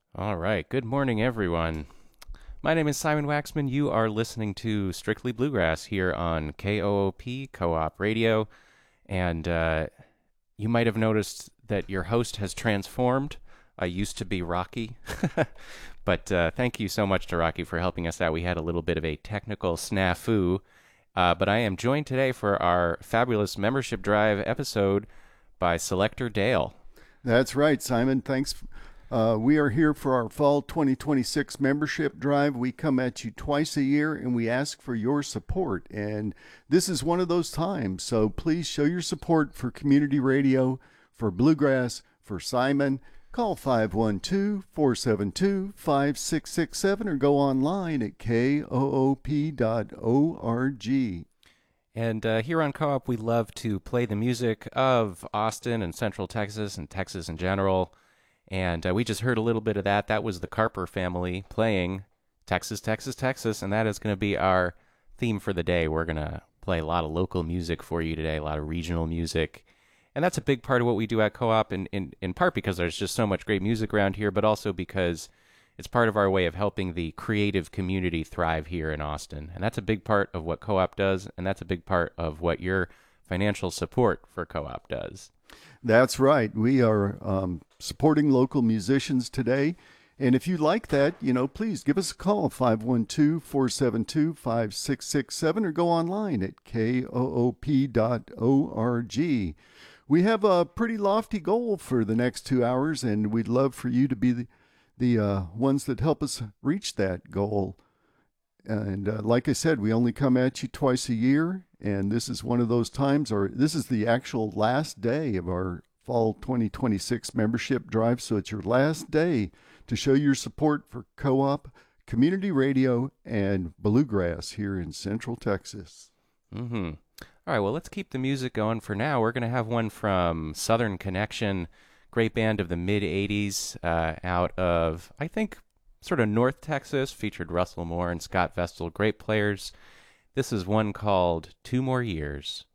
All right. Good morning, everyone. My name is Simon Waxman. You are listening to Strictly Bluegrass here on KOOP Co-op Radio, and you might have noticed that your host has transformed. I used to be Rocky, but thank you so much to Rocky for helping us out. We had a little bit of a technical snafu, but I am joined today for our fabulous membership drive episode by Selector Dale. That's right, Simon. Thanks. We are here for our fall 2026 membership drive. We come at you twice a year and we ask for your support. And this is one of those times. So please show your support for community radio, for bluegrass, for Simon. Call 512-472-5667 or go online at koop.org. And here on Co-op, we love to play the music of Austin and Central Texas and Texas in general. And we just heard a little bit of that. That was the Carper family playing Texas, Texas, Texas. And that is going to be our theme for the day. We're going to play a lot of local music for you today, a lot of regional music. And that's a big part of what we do at Co-op, in part because there's just so much great music around here, but also because it's part of our way of helping the creative community thrive here in Austin. And that's a big part of what Co-op does, and that's a big part of what your financial support for Co-op does. That's right. We are supporting local musicians today. And if you like that, please give us a call, 512-472-5667, or go online at koop.org. We have a pretty lofty goal for the next 2 hours, and we'd love for you to be the ones that help us reach that goal. And like I said, we only come at you twice a year, and this is one of those times, or this is the actual last day of our fall 2026 membership drive. So it's your last day to show your support for Co-op, community radio, and bluegrass here in Central Texas. Mm-hmm. All right, well, let's keep the music going for now. We're going to have one from Southern Connection, great band of the mid-'80s out of, I think, sort of North Texas, featured Russell Moore and Scott Vestal, great players. This is one called 2 More Years.